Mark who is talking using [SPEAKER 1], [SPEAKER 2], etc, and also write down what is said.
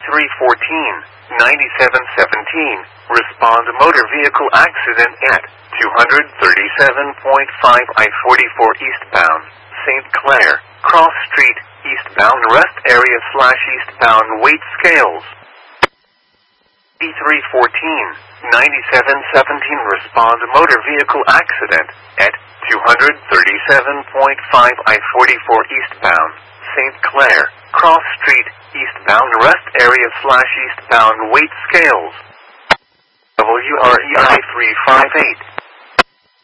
[SPEAKER 1] E314, 9717, respond motor vehicle accident at 237.5 I-44 eastbound, St. Clair, Cross Street, eastbound rest area / eastbound weight scales. E314, 9717, respond motor vehicle accident at 237.5 I-44 eastbound, St. Clair, Cross Street, eastbound rest area / eastbound weight scales. WREI 358.